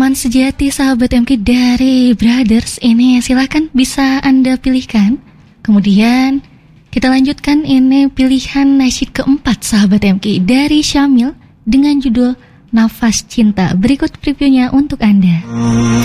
Teman sejati sahabat MK dari Brothers ini silahkan bisa Anda pilihkan. Kemudian kita lanjutkan ini pilihan nasyid keempat sahabat MK dari Syamil dengan judul Nafas Cinta. Berikut previewnya untuk Anda.